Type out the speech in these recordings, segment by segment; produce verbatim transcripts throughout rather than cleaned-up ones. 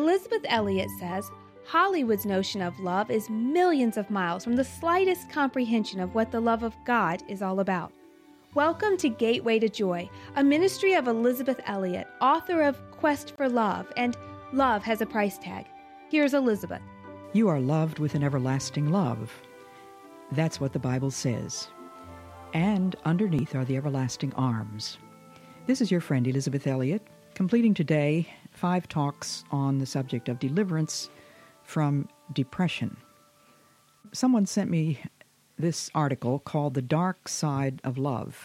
Elizabeth Elliot says, Hollywood's notion of love is millions of miles from the slightest comprehension of what the love of God is all about. Welcome to Gateway to Joy, a ministry of Elizabeth Elliot, author of Quest for Love and Love Has a Price Tag. Here's Elizabeth. You are loved with an everlasting love. That's what the Bible says. And underneath are the everlasting arms. This is your friend Elizabeth Elliot, completing today five talks on the subject of deliverance from depression. Someone sent me this article called The Dark Side of Love.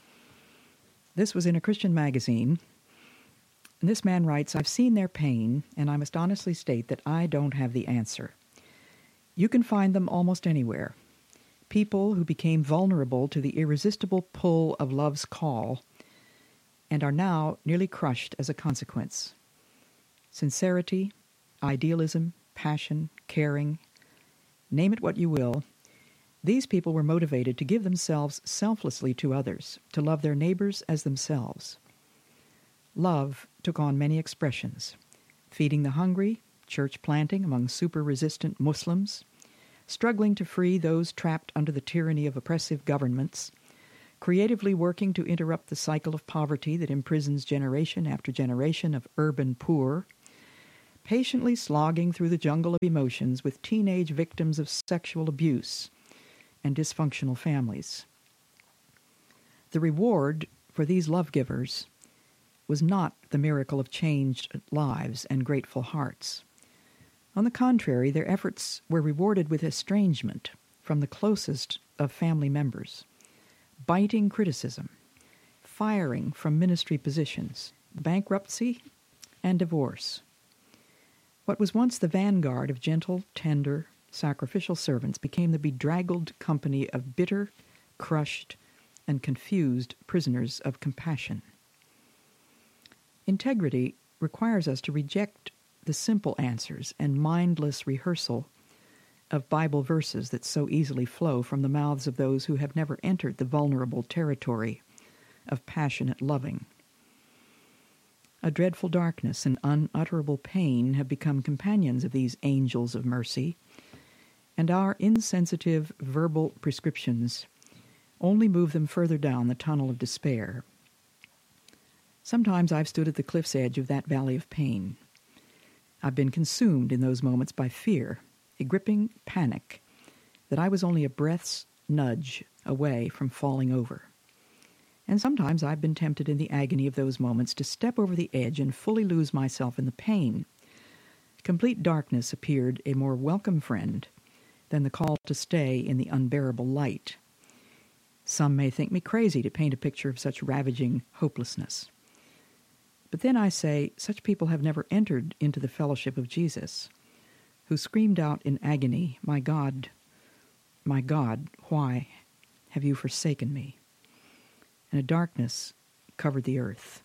This was in a Christian magazine. And this man writes, I've seen their pain, and I must honestly state that I don't have the answer. You can find them almost anywhere. People who became vulnerable to the irresistible pull of love's call and are now nearly crushed as a consequence. Sincerity, idealism, passion, caring, name it what you will, these people were motivated to give themselves selflessly to others, to love their neighbors as themselves. Love took on many expressions: feeding the hungry, church planting among super-resistant Muslims, struggling to free those trapped under the tyranny of oppressive governments, creatively working to interrupt the cycle of poverty that imprisons generation after generation of urban poor, patiently slogging through the jungle of emotions with teenage victims of sexual abuse and dysfunctional families. The reward for these love givers was not the miracle of changed lives and grateful hearts. On the contrary, their efforts were rewarded with estrangement from the closest of family members, biting criticism, firing from ministry positions, bankruptcy, and divorce. What was once the vanguard of gentle, tender, sacrificial servants became the bedraggled company of bitter, crushed, and confused prisoners of compassion. Integrity requires us to reject the simple answers and mindless rehearsal of Bible verses that so easily flow from the mouths of those who have never entered the vulnerable territory of passionate loving. A dreadful darkness and unutterable pain have become companions of these angels of mercy, and our insensitive verbal prescriptions only move them further down the tunnel of despair. Sometimes I've stood at the cliff's edge of that valley of pain. I've been consumed in those moments by fear, a gripping panic that I was only a breath's nudge away from falling over. And sometimes I've been tempted in the agony of those moments to step over the edge and fully lose myself in the pain. Complete darkness appeared a more welcome friend than the call to stay in the unbearable light. Some may think me crazy to paint a picture of such ravaging hopelessness. But then I say, such people have never entered into the fellowship of Jesus, who screamed out in agony, "My God, my God, why have you forsaken me?" And a darkness covered the earth.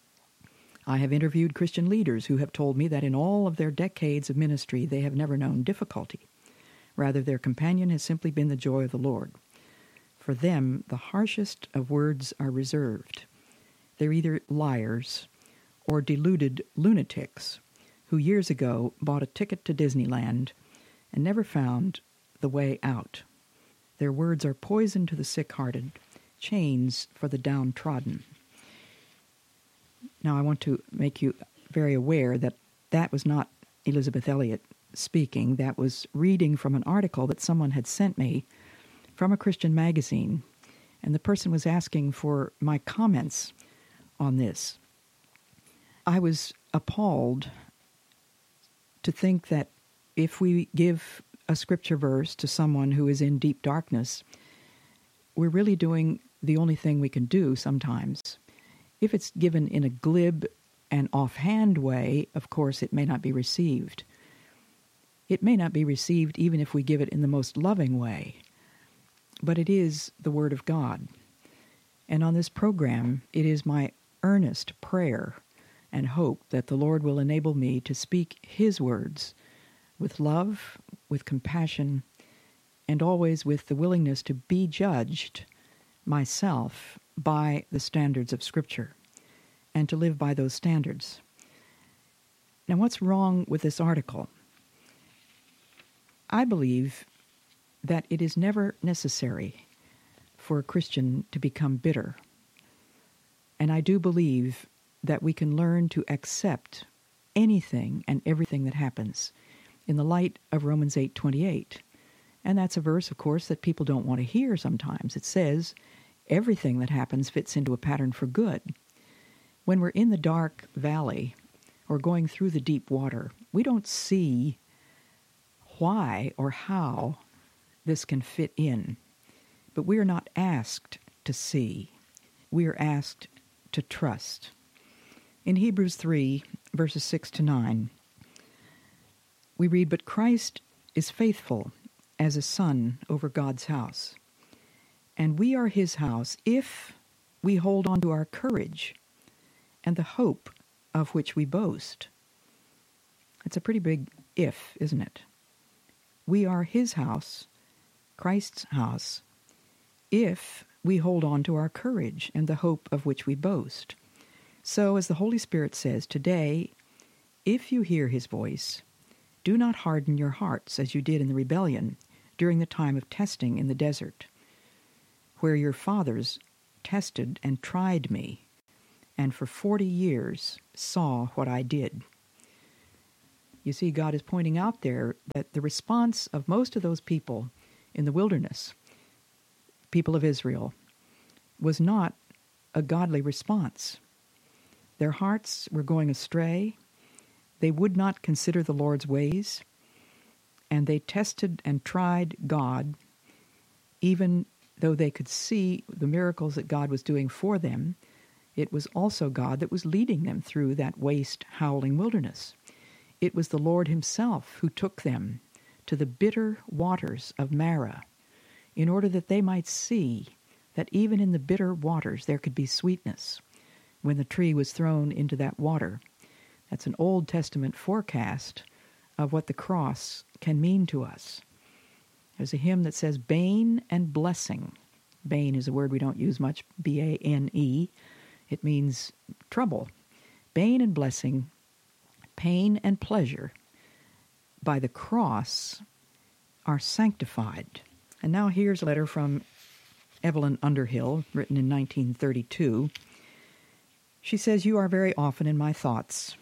I have interviewed Christian leaders who have told me that in all of their decades of ministry they have never known difficulty. Rather, their companion has simply been the joy of the Lord. For them, the harshest of words are reserved. They're either liars or deluded lunatics who years ago bought a ticket to Disneyland and never found the way out. Their words are poison to the sick-hearted, chains for the downtrodden. Now, I want to make you very aware that that was not Elizabeth Elliot speaking. That was reading from an article that someone had sent me from a Christian magazine, and the person was asking for my comments on this. I was appalled to think that if we give a scripture verse to someone who is in deep darkness, we're really doing the only thing we can do sometimes. If it's given in a glib and offhand way, of course, it may not be received. It may not be received even if we give it in the most loving way. But it is the Word of God. And on this program, it is my earnest prayer and hope that the Lord will enable me to speak His words with love, with compassion, and always with the willingness to be judged myself by the standards of Scripture and to live by those standards. Now, what's wrong with this article? I believe that it is never necessary for a Christian to become bitter. And I do believe that we can learn to accept anything and everything that happens in the light of Romans eight twenty-eight. And that's a verse, of course, that people don't want to hear sometimes. It says, everything that happens fits into a pattern for good. When we're in the dark valley or going through the deep water, we don't see why or how this can fit in. But we are not asked to see. We are asked to trust. In Hebrews three, verses six to nine, we read, "But Christ is faithful as a son over God's house. And we are his house if we hold on to our courage and the hope of which we boast." It's a pretty big if, isn't it? We are his house, Christ's house, if we hold on to our courage and the hope of which we boast. So, as the Holy Spirit says, today, if you hear his voice, do not harden your hearts as you did in the rebellion during the time of testing in the desert, where your fathers tested and tried me, and for forty years saw what I did. You see, God is pointing out there that the response of most of those people in the wilderness, people of Israel, was not a godly response. Their hearts were going astray. They would not consider the Lord's ways, and they tested and tried God, even though they could see the miracles that God was doing for them. It was also God that was leading them through that waste, howling wilderness. It was the Lord himself who took them to the bitter waters of Marah in order that they might see that even in the bitter waters there could be sweetness when the tree was thrown into that water. That's an Old Testament forecast of what the cross can mean to us. There's a hymn that says, "Bane and blessing." Bane is a word we don't use much, B A N E. It means trouble. Bane and blessing, pain and pleasure, by the cross are sanctified. And now here's a letter from Evelyn Underhill, written in nineteen thirty-two. She says, "You are very often in my thoughts,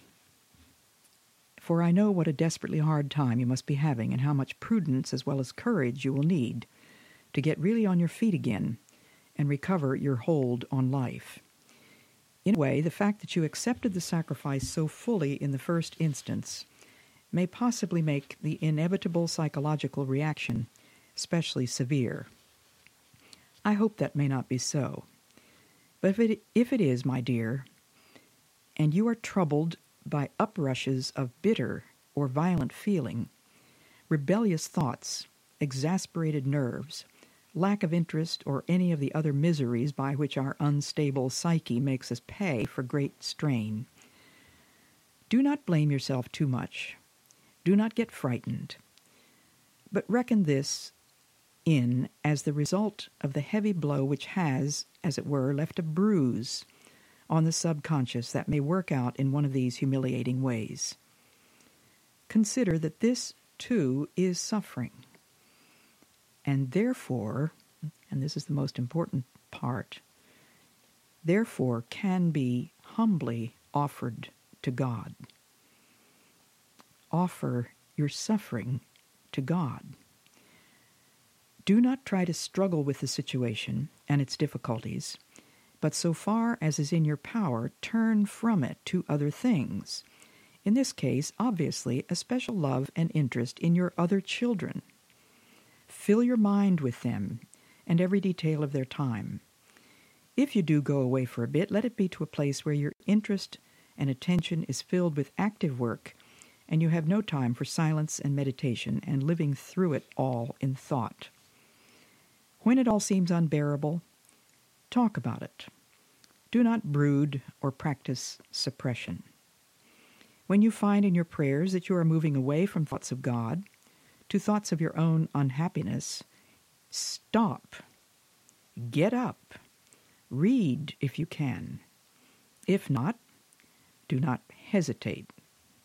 for I know what a desperately hard time you must be having and how much prudence as well as courage you will need to get really on your feet again and recover your hold on life. In a way, the fact that you accepted the sacrifice so fully in the first instance may possibly make the inevitable psychological reaction especially severe. I hope that may not be so. But if it, if it is, my dear, and you are troubled by uprushes of bitter or violent feeling, rebellious thoughts, exasperated nerves, lack of interest, or any of the other miseries by which our unstable psyche makes us pay for great strain, do not blame yourself too much. Do not get frightened. But reckon this in as the result of the heavy blow which has, as it were, left a bruise on the subconscious that may work out in one of these humiliating ways. Consider that this, too, is suffering, and therefore, and this is the most important part, therefore can be humbly offered to God. Offer your suffering to God. Do not try to struggle with the situation and its difficulties, but so far as is in your power, turn from it to other things. In this case, obviously, a special love and interest in your other children. Fill your mind with them and every detail of their time. If you do go away for a bit, let it be to a place where your interest and attention is filled with active work and you have no time for silence and meditation and living through it all in thought. When it all seems unbearable, talk about it. Do not brood or practice suppression. When you find in your prayers that you are moving away from thoughts of God to thoughts of your own unhappiness, stop. Get up. Read if you can. If not, do not hesitate.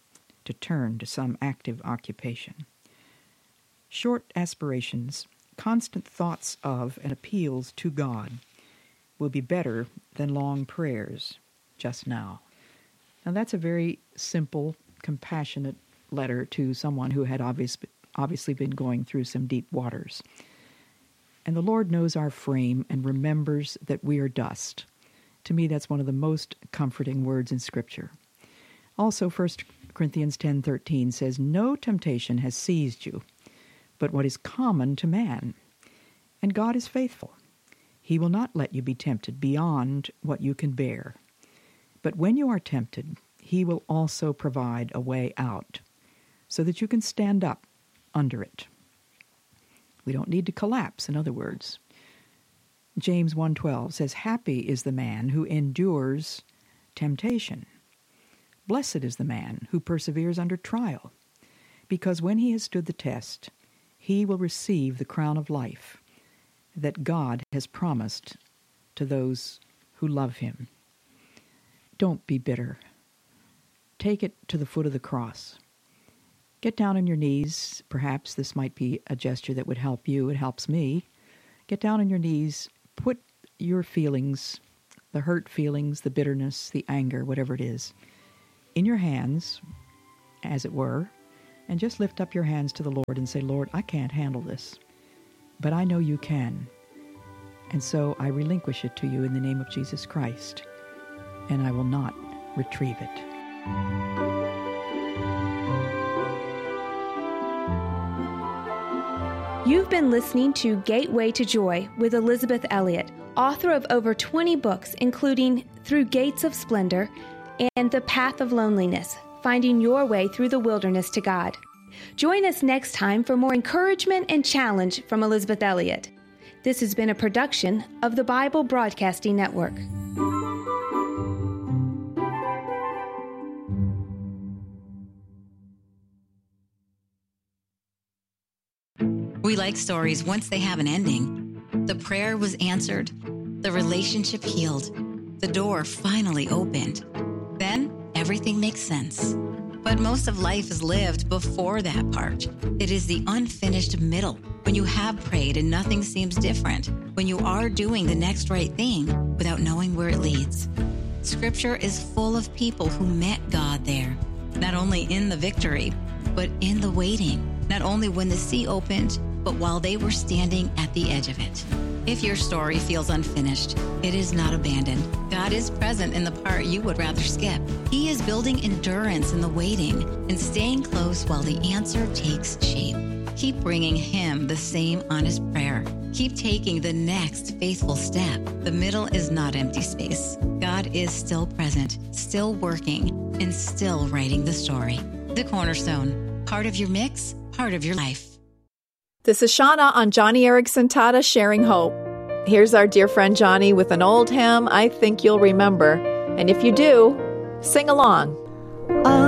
to turn to some active occupation. Short aspirations, constant thoughts of and appeals to God will be better than long prayers just now. Now that's a very simple, compassionate letter to someone who had obvious, obviously been going through some deep waters. And the Lord knows our frame and remembers that we are dust. To me, that's one of the most comforting words in Scripture. Also, First Corinthians ten thirteen says, "No temptation has seized you, but what is common to man. And God is faithful. He will not let you be tempted beyond what you can bear. But when you are tempted, He will also provide a way out, so that you can stand up under it." We don't need to collapse, in other words. James one twelve says, "Happy is the man who endures temptation. Blessed is the man who perseveres under trial, because when he has stood the test, he will receive the crown of life that God has promised to those who love Him." Don't be bitter. Take it to the foot of the cross. Get down on your knees. Perhaps this might be a gesture that would help you. It helps me. Get down on your knees. Put your feelings, the hurt feelings, the bitterness, the anger, whatever it is, in your hands, as it were, and just lift up your hands to the Lord and say, "Lord, I can't handle this, but I know you can. And so I relinquish it to you in the name of Jesus Christ, and I will not retrieve it." You've been listening to Gateway to Joy with Elizabeth Elliot, author of over twenty books, including Through Gates of Splendor and The Path of Loneliness, Finding Your Way Through the Wilderness to God. Join us next time for more encouragement and challenge from Elizabeth Elliot. This has been a production of the Bible Broadcasting Network. We like stories once they have an ending. The prayer was answered, the relationship healed, the door finally opened. Then everything makes sense. But most of life is lived before that part. It is the unfinished middle, when you have prayed and nothing seems different, when you are doing the next right thing without knowing where it leads. Scripture is full of people who met God there, not only in the victory, but in the waiting, not only when the sea opened, but while they were standing at the edge of it. If your story feels unfinished, it is not abandoned. God is present in the part you would rather skip. He is building endurance in the waiting and staying close while the answer takes shape. Keep bringing Him the same honest prayer. Keep taking the next faithful step. The middle is not empty space. God is still present, still working, and still writing the story. The Cornerstone, part of your mix, part of your life. This is Shauna on Johnny Erickson Tata Sharing Hope. Here's our dear friend Johnny with an old hymn I think you'll remember. And if you do, sing along.